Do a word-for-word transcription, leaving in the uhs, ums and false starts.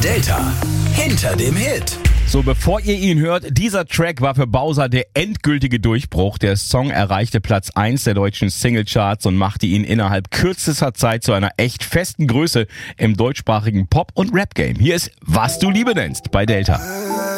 Delta hinter dem Hit. So, bevor ihr ihn hört, dieser Track war für Bowser der endgültige Durchbruch. Der Song erreichte Platz eins der deutschen Singlecharts und machte ihn innerhalb kürzester Zeit zu einer echt festen Größe im deutschsprachigen Pop- und Rap-Game. Hier ist Was du Liebe nennst bei Delta.